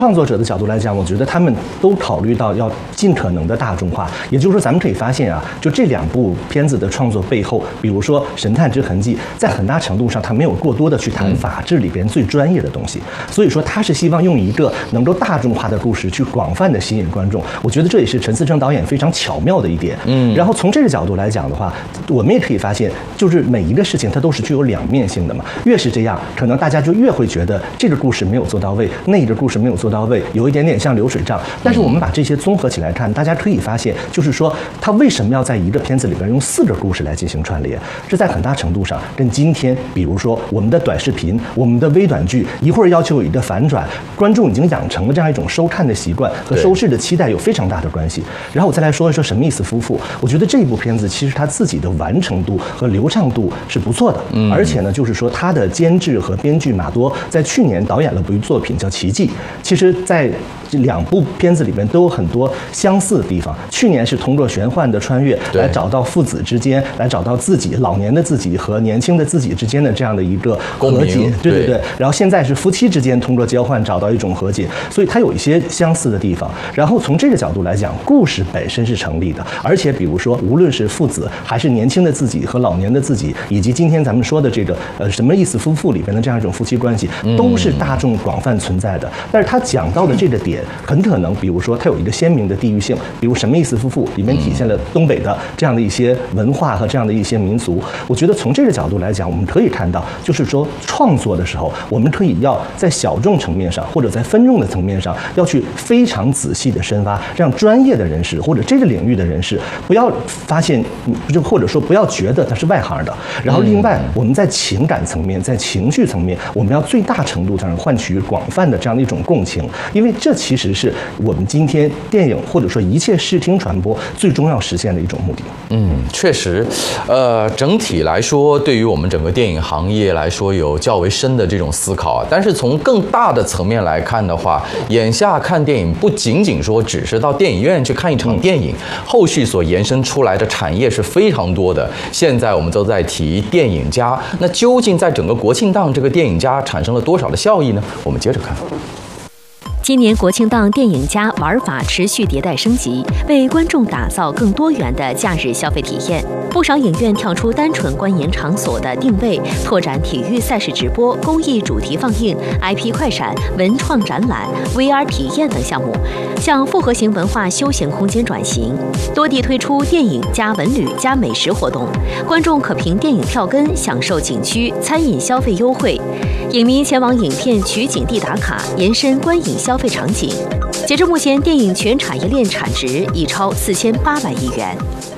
创作者的角度来讲，我觉得他们都考虑到要尽可能的大众化，也就是说，咱们可以发现啊，就这2部片子的创作背后，比如说《神探之痕迹》，在很大程度上，它没有过多的去谈法治里边最专业的东西，所以说他是希望用一个能够大众化的故事去广泛的吸引观众。我觉得这也是陈思诚导演非常巧妙的一点。然后从这个角度来讲的话，我们也可以发现，就是每一个事情它都是具有2面性的嘛。越是这样，可能大家就越会觉得这个故事没有做到位，那个故事没有做到位，有一点点像流水账。但是我们把这些综合起来看，大家可以发现，就是说他为什么要在一个片子里边用4个故事来进行串联？这在很大程度上跟今天，比如说我们的短视频、我们的微短剧，一会儿要求有一个反转，观众已经养成了这样一种收看的习惯和收视的期待有非常大的关系。然后我再来说一说史密斯夫妇，我觉得这部片子其实它自己的完成度和流畅度是不错的，而且呢，就是说他的监制和编剧马多在去年导演了部作品叫《奇迹》，其实在这2部片子里面都有很多相似的地方。去年是通过玄幻的穿越来找到父子之间，来找到自己老年的自己和年轻的自己之间的这样的一个和解，对。然后现在是夫妻之间通过交换找到一种和解，所以它有一些相似的地方。然后从这个角度来讲，故事本身是成立的，而且比如说无论是父子还是年轻的自己和老年的自己，以及今天咱们说的这个什么意思夫妇里边的这样一种夫妻关系，都是大众广泛存在的。但是他讲到的这个点很可能，比如说它有一个鲜明的地域性，比如什么意思夫妇里面体现了东北的这样的一些文化和这样的一些民俗。我觉得从这个角度来讲，我们可以看到，就是说创作的时候，我们可以要在小众层面上或者在分众的层面上要去非常仔细的深挖，让专业的人士或者这个领域的人士不要发现，就或者说不要觉得他是外行的。然后另外，我们在情感层面、在情绪层面，我们要最大程度上换取广泛的这样的一种共情，因为这其实是我们今天电影或者说一切视听传播最终要实现的一种目的。 确实，整体来说，对于我们整个电影行业来说，有较为深的这种思考。但是从更大的层面来看的话，眼下看电影不仅仅说只是到电影院去看一场电影，后续所延伸出来的产业是非常多的。现在我们都在提电影家，那究竟在整个国庆档这个电影家产生了多少的效益呢？我们接着看。 今年国庆档电影家玩法持续迭代升级，为观众打造更多元的假日消费体验。不少影院跳出单纯观影场所的定位，拓展体育赛事直播、公益主题放映、IP 快闪、文创展览、VR 体验等项目，向复合型文化休闲空间转型。多地推出电影加文旅加美食活动，观众可凭电影票根享受景区、餐饮消费优惠。影迷前往影片取景地打卡，延伸观影消费场景。截至目前，电影全产业链产值已超4800亿元。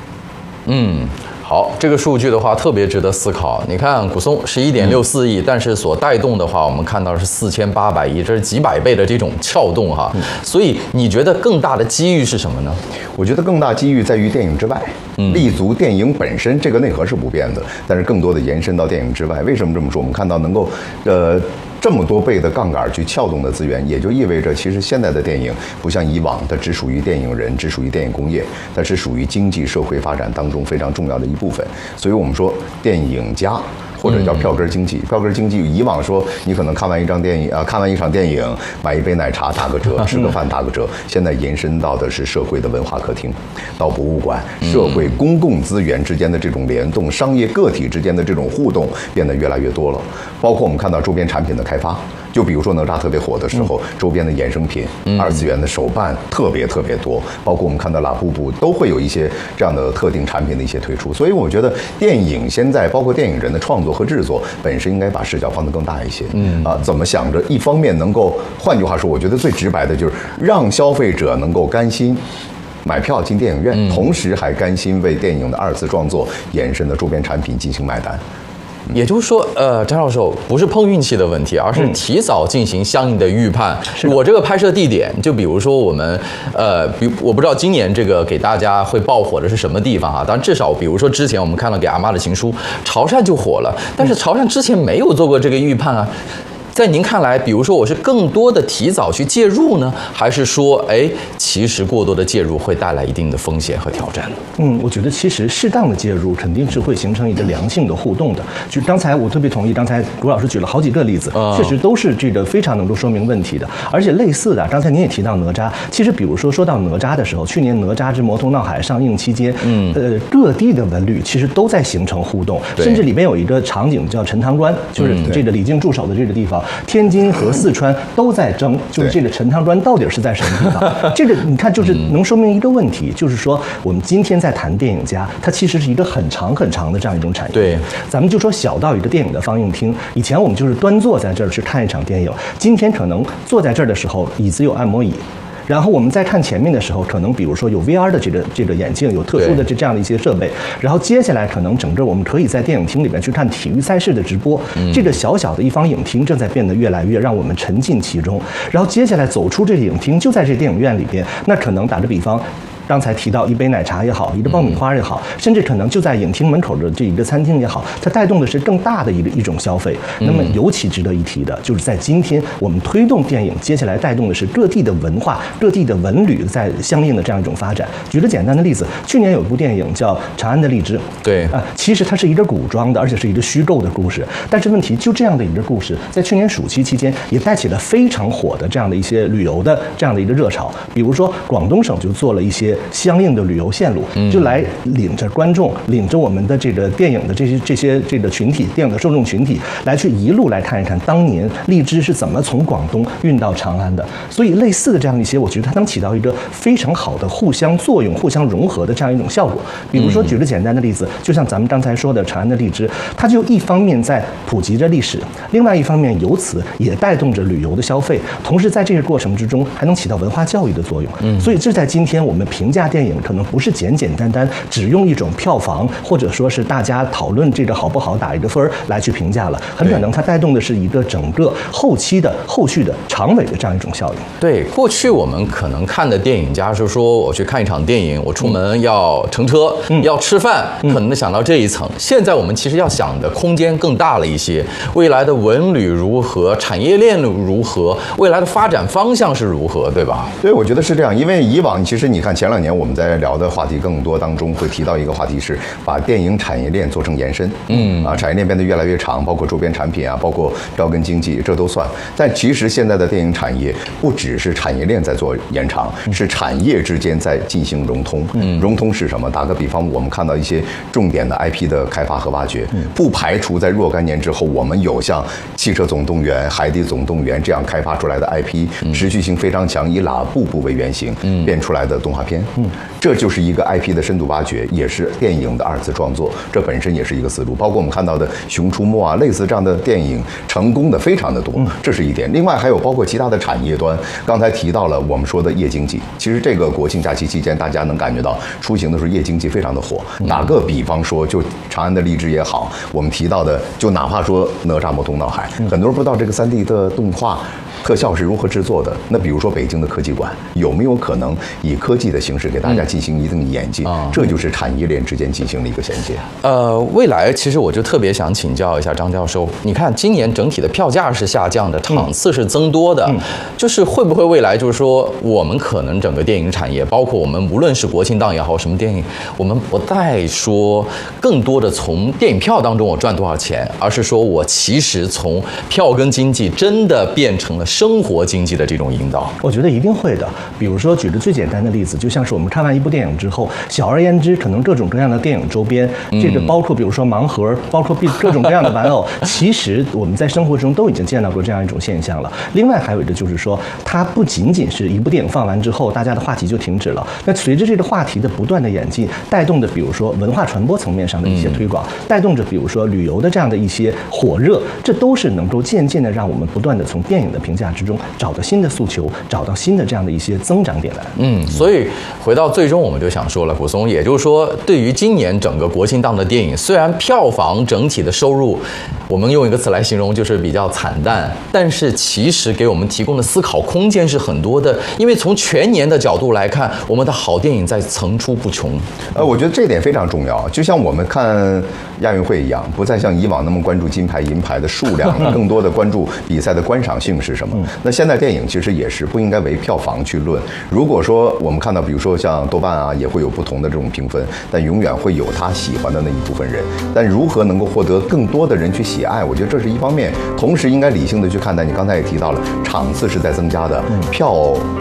好，这个数据的话特别值得思考。你看古松11.64亿，但是所带动的话，我们看到是4800亿，这是几百倍的这种撬动哈。所以你觉得更大的机遇是什么呢？ 我觉得更大机遇在于电影之外，立足电影本身这个内核是不变的，但是更多的延伸到电影之外。为什么这么说？我们看到能够这么多倍的杠杆去撬动的资源，也就意味着其实现在的电影不像以往，它只属于电影人，只属于电影工业，它是属于经济社会发展当中非常重要的一部分。所以我们说电影家，或者叫票根经济。票根经济以往说你可能看完一场电影，买一杯奶茶打个折，吃个饭打个折。现在延伸到的是社会的文化客厅，到博物馆，社会公共资源之间的这种联动，商业个体之间的这种互动变得越来越多了。包括我们看到周边产品的开发，就比如说哪吒特别火的时候，周边的衍生品、二次元的手办特别多。包括我们看到拉布布都会有一些这样的特定产品的一些推出。所以我觉得电影现在包括电影人的创作和制作本身应该把视角放得更大一些。怎么想着一方面能够，换句话说，我觉得最直白的就是让消费者能够甘心买票进电影院，同时还甘心为电影的二次创作延伸的周边产品进行买单。 也就是说，张教授不是碰运气的问题，而是提早进行相应的预判。我这个拍摄地点，就比如说我们，我不知道今年这个给大家会爆火的是什么地方啊？当然，至少比如说之前我们看了给阿妈的情书，潮汕就火了，但是潮汕之前没有做过这个预判啊。 在您看来，比如说我是更多的提早去介入呢，还是说，其实过多的介入会带来一定的风险和挑战？ 我觉得其实适当的介入肯定是会形成一个良性的互动的。就刚才我特别同意，刚才卢老师举了好几个例子，确实都是这个非常能够说明问题的。而且类似的，刚才您也提到哪吒，其实比如说到哪吒的时候，去年《哪吒之魔童闹海》上映期间，各地的文旅其实都在形成互动，甚至里面有一个场景叫陈塘关，就是这个李靖驻守的这个地方，天津和四川都在争，就是这个陈塘关到底是在什么地方？这个你看，就是能说明一个问题，就是说我们今天在谈电影家，它其实是一个很长很长的这样一种产业。 对， 咱们就说小到一个电影的放映厅，以前我们就是端坐在这儿去看一场电影，今天可能坐在这儿的时候，椅子有按摩椅。然后我们在看前面的时候，可能比如说有 VR 的这个眼镜，有特殊的这样的一些设备。然后接下来可能整个我们可以在电影厅里面去看体育赛事的直播。这个小小的一方影厅正在变得越来越让我们沉浸其中。然后接下来走出这个影厅，就在这电影院里边，那可能打个比方。刚才提到一杯奶茶也好，一个爆米花也好，甚至可能就在影厅门口的这一个餐厅也好，它带动的是更大的一种消费。那么尤其值得一提的，就是在今天我们推动电影，接下来带动的是各地的文化、各地的文旅在相应的这样一种发展。举个简单的例子，去年有一部电影叫《长安的荔枝》， 对其实它是一个古装的，而且是一个虚构的故事。但是问题就这样的一个故事，在去年暑期期间也带起了非常火的这样的一些旅游的这样的一个热潮。比如说广东省就做了一些相应的旅游线路，就来领着观众，领着我们的这个电影的这些这个群体，电影的受众群体，来去一路来看一看当年荔枝是怎么从广东运到长安的。所以类似的这样一些，我觉得它能起到一个非常好的互相作用、互相融合的这样一种效果。比如说举个简单的例子，就像咱们刚才说的长安的荔枝，它就一方面在普及着历史，另外一方面由此也带动着旅游的消费，同时在这个过程之中还能起到文化教育的作用。所以这在今天我们评价电影可能不是简简单单只用一种票房或者说是大家讨论这个好不好打一个分来去评价了，很可能它带动的是一个整个后续的长尾的这样一种效应。 对，过去我们可能看的电影家是说，我去看一场电影，我出门要乘车，要吃饭，可能想到这一层。现在我们其实要想的空间更大了一些，未来的文旅如何，产业链如何，未来的发展方向是如何，对吧？ 对，我觉得是这样，因为以往其实你看前2年我们在聊的话题更多当中会提到一个话题是把电影产业链做成延伸，产业链变得越来越长，包括周边产品啊，包括标根经济，这都算。但其实现在的电影产业不只是产业链在做延长，是产业之间在进行融通。融通是什么？打个比方，我们看到一些重点的 IP 的开发和挖掘，不排除在若干年之后，我们有像汽车总动员、海底总动员这样开发出来的 IP，持续性非常强，以拉布布为原型变出来的动画片。这就是一个 IP 的深度挖掘，也是电影的2次创作，这本身也是一个思路。包括我们看到的《熊出没》啊，类似这样的电影成功的非常的多，这是一点。另外还有包括其他的产业端，刚才提到了我们说的夜经济，其实这个国庆假期期间，大家能感觉到出行的时候夜经济非常的火。打个比方说，就长安的荔枝也好，我们提到的就哪怕说哪吒魔童闹海，很多人不知道这个3D 的动画特效是如何制作的。那比如说北京的科技馆，有没有可能以科技的形式给大家进行一定的演进？这就是产业链之间进行了一个衔接。 未来其实我就特别想请教一下张教授，你看今年整体的票价是下降的，场次是增多的，就是会不会未来就是说我们可能整个电影产业，包括我们无论是国庆档也好，什么电影，我们不再说更多的从电影票当中我赚多少钱，而是说我其实从票根经济真的变成了生活经济的这种引导。 我觉得一定会的。比如说举个最简单的例子，就像是我们看完一部电影之后，小而言之，可能各种各样的电影周边，这个包括比如说盲盒，包括各种各样的玩偶，其实我们在生活中都已经见到过这样一种现象了。另外还有一个就是说，它不仅仅是一部电影放完之后，大家的话题就停止了。那随着这个话题的不断的演进，带动的比如说文化传播层面上的一些推广，带动着比如说旅游的这样的一些火热，这都是能够渐渐的让我们不断的从电影的评价之中找到新的诉求，找到新的这样的一些增长点来。 所以回到最终，我们就想说了，古松，也就是说，对于今年整个国庆档的电影，虽然票房整体的收入，我们用一个词来形容，就是比较惨淡，但是其实给我们提供的思考空间是很多的，因为从全年的角度来看，我们的好电影在层出不穷。 我觉得这点非常重要。就像我们看亚运会一样，不再像以往那么关注金牌、银牌的数量，更多的关注比赛的观赏性是什么。那现在电影其实也是不应该为票房去论。如果说我们看到，比如说像豆瓣啊，也会有不同的这种评分，但永远会有他喜欢的那一部分人。但如何能够获得更多的人去喜爱，我觉得这是一方面。同时应该理性的去看待，你刚才也提到了，场次是在增加的，票